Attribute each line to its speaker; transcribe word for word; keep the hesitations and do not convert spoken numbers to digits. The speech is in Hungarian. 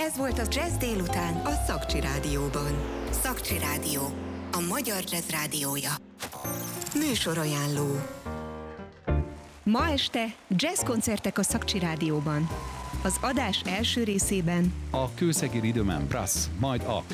Speaker 1: Ez volt a Jazz délután a Szakcsi Rádióban. Szakcsi Rádió, a magyar jazz rádiója. Műsorajánló.
Speaker 2: Ma este jazzkoncertek a Szakcsi Rádióban. Az adás első részében
Speaker 3: a Kőszegi Rhythm and Brass, majd a